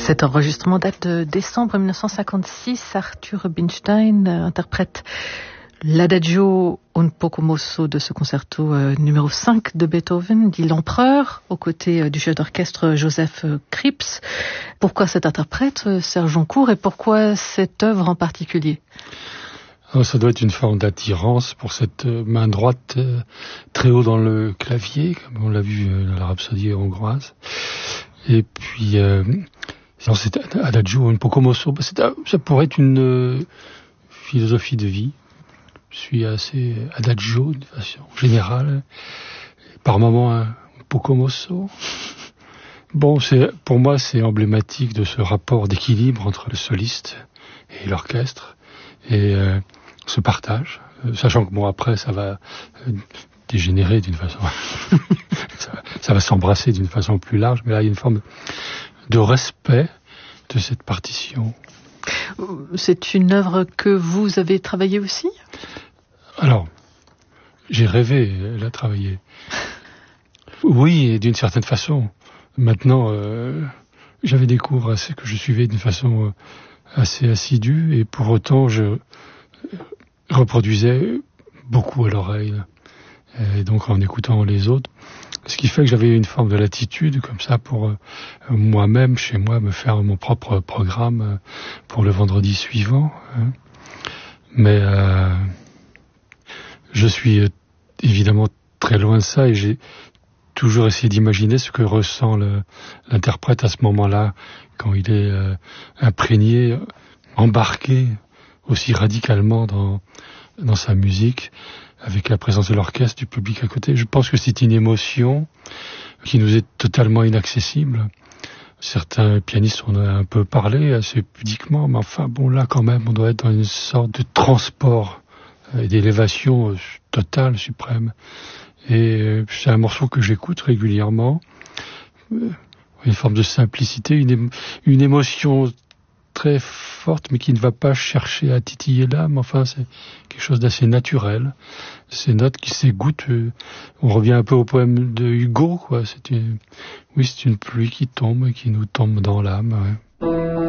Cet enregistrement date de décembre 1956. Arthur Rubinstein interprète l'Adagio un poco mosso de ce concerto numéro 5 de Beethoven, dit l'Empereur, aux côtés du chef d'orchestre Joseph Krips. Pourquoi cet interprète, Serge Joncourt, et pourquoi cette œuvre en particulier? Ça doit être une forme d'attirance pour cette main droite très haut dans le clavier, comme on l'a vu dans la Rhapsodie hongroise. Et puis, c'est Adagio un poco mosso. Ça pourrait être une philosophie de vie. Je suis assez adagio de façon générale, par moments un poco mosso. Bon, pour moi, c'est emblématique de ce rapport d'équilibre entre le soliste et l'orchestre, et ce partage, sachant que bon, après, ça va dégénérer d'une façon, ça va s'embrasser d'une façon plus large, mais là, il y a une forme de respect de cette partition. C'est une œuvre que vous avez travaillée aussi? Alors, j'ai rêvé la travailler. Oui, et d'une certaine façon. Maintenant, j'avais des cours que je suivais d'une façon assez assidue, et pour autant, je reproduisais beaucoup à l'oreille, et donc en écoutant les autres. Ce qui fait que j'avais une forme de latitude, comme ça, pour moi-même, chez moi, me faire mon propre programme pour le vendredi suivant. Mais je suis évidemment très loin de ça, et j'ai toujours essayé d'imaginer ce que ressent l'interprète à ce moment-là, quand il est imprégné, embarqué aussi radicalement dans sa musique, avec la présence de l'orchestre, du public à côté. Je pense que c'est une émotion qui nous est totalement inaccessible. Certains pianistes en ont un peu parlé, assez pudiquement, mais enfin bon, là quand même, on doit être dans une sorte de transport et d'élévation totale, suprême. Et c'est un morceau que j'écoute régulièrement. Une forme de simplicité, une émotion très forte, mais qui ne va pas chercher à titiller l'âme. Enfin, c'est quelque chose d'assez naturel. Ces notes qui s'égouttent. On revient un peu au poème de Hugo, quoi. C'est une pluie qui tombe et qui nous tombe dans l'âme. Ouais.